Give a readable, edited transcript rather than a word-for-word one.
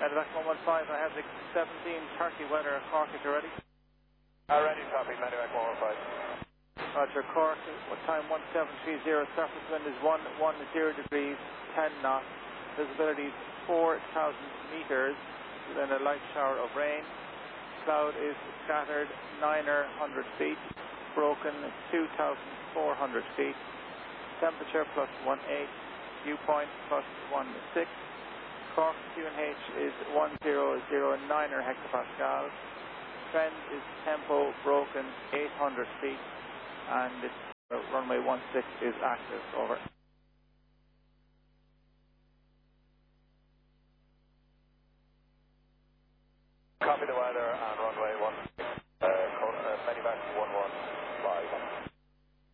Medevac 115, I have the 17:30 weather. Cork, if you're ready. Ready, copy, Medevac 115. Roger, Cork, time 1730, surface wind is 110 degrees, 10 knots, visibility 4,000 meters, then a light shower of rain. Cloud is scattered 900 feet, broken 2,400 feet, temperature plus 18, dew point plus 16. Cork QNH is 1009 hectopascal. Trend is tempo broken 800 feet, and runway 16 is active. Over.